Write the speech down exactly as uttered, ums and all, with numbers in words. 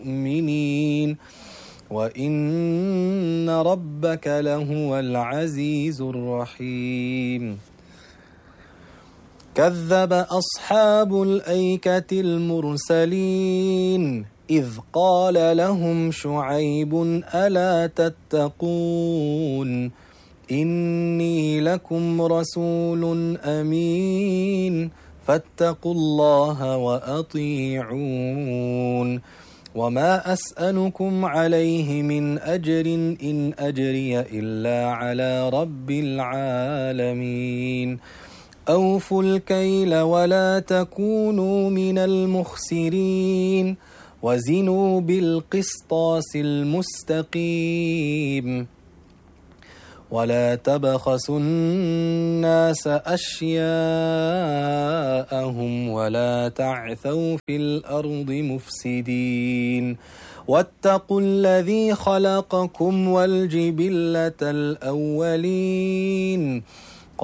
المؤمنين وإن ربك لهو العزيز الرحيم. كذب أصحاب الأيكة المرسلين إذ قال لهم شعيب ألا تتقون إني لكم رسول أمين فاتقوا الله وأطيعون وما أسألكم عليه من أجر إن أجري إلا على رب العالمين. أوفوا الكيل ولا تكونوا من المخسرين وزنوا بالقسطاس المستقيم ولا تبخسوا الناس أشياءهم ولا تعثوا في الأرض مفسدين واتقوا الذي خلقكم والجبلة الأولين